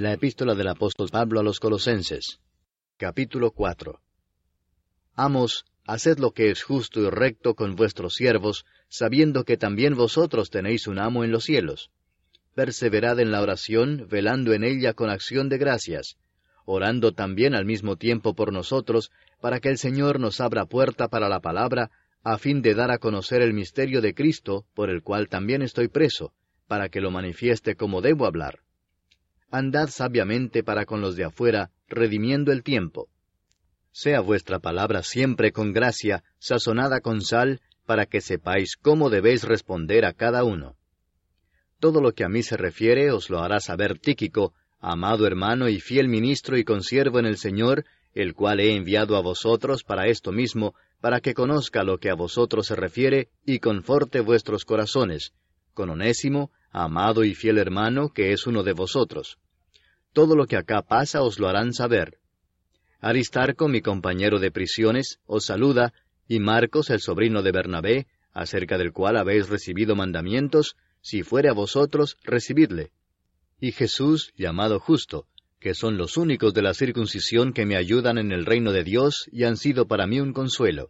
La epístola del apóstol Pablo a los Colosenses. Capítulo 4. Amos, haced lo que es justo y recto con vuestros siervos, sabiendo que también vosotros tenéis un amo en los cielos. Perseverad en la oración, velando en ella con acción de gracias, orando también al mismo tiempo por nosotros, para que el Señor nos abra puerta para la palabra, a fin de dar a conocer el misterio de Cristo, por el cual también estoy preso, para que lo manifieste como debo hablar. Andad sabiamente para con los de afuera, redimiendo el tiempo. Sea vuestra palabra siempre con gracia, sazonada con sal, para que sepáis cómo debéis responder a cada uno. Todo lo que a mí se refiere os lo hará saber Tíquico, amado hermano y fiel ministro y consiervo en el Señor, el cual he enviado a vosotros para esto mismo, para que conozca lo que a vosotros se refiere y conforte vuestros corazones, con Onésimo, amado y fiel hermano, que es uno de vosotros. Todo lo que acá pasa os lo harán saber. Aristarco, mi compañero de prisiones, os saluda, y Marcos, el sobrino de Bernabé, acerca del cual habéis recibido mandamientos, si fuere a vosotros, recibidle. Y Jesús, llamado Justo, que son los únicos de la circuncisión que me ayudan en el reino de Dios y han sido para mí un consuelo.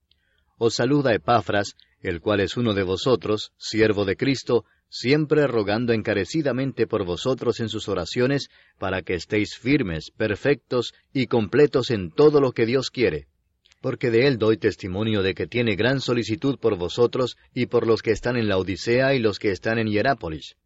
Os saluda Epafras, el cual es uno de vosotros, siervo de Cristo, siempre rogando encarecidamente por vosotros en sus oraciones, para que estéis firmes, perfectos y completos en todo lo que Dios quiere. Porque de él doy testimonio de que tiene gran solicitud por vosotros y por los que están en la Odisea y los que están en Hierápolis.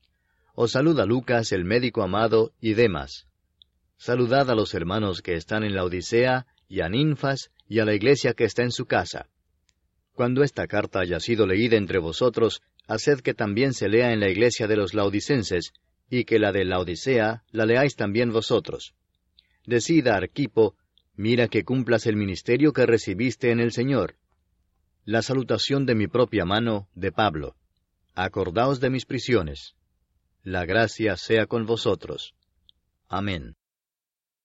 Os saluda Lucas, el médico amado, y Demas. Saludad a los hermanos que están en la Odisea, y a Ninfas, y a la iglesia que está en su casa. Cuando esta carta haya sido leída entre vosotros, haced que también se lea en la iglesia de los laodicenses, y que la de la Odisea la leáis también vosotros. Decid a Arquipo, mira que cumplas el ministerio que recibiste en el Señor. La salutación de mi propia mano, de Pablo. Acordaos de mis prisiones. La gracia sea con vosotros. Amén.